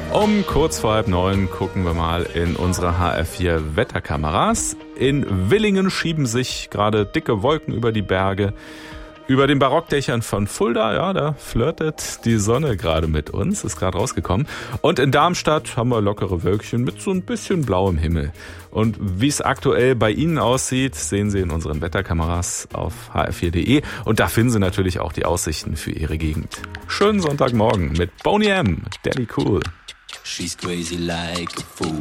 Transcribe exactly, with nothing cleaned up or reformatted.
Um kurz vor halb neun gucken wir mal in unsere H R vier Wetterkameras. In Willingen schieben sich gerade dicke Wolken über die Berge. Über den Barockdächern von Fulda, ja, da flirtet die Sonne gerade mit uns, ist gerade rausgekommen. Und in Darmstadt haben wir lockere Wölkchen mit so ein bisschen blauem Himmel. Und wie es aktuell bei Ihnen aussieht, sehen Sie in unseren Wetterkameras auf h r vier punkt d e. Und da finden Sie natürlich auch die Aussichten für Ihre Gegend. Schönen Sonntagmorgen mit Boney M. Daddy Cool. She's crazy like a fool.